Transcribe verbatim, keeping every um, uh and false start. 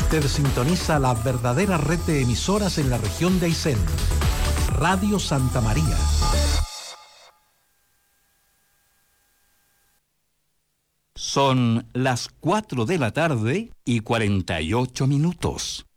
Usted sintoniza la verdadera red de emisoras en la región de Aysén. Radio Santa María. Son las cuatro de la tarde y cuarenta y ocho minutos.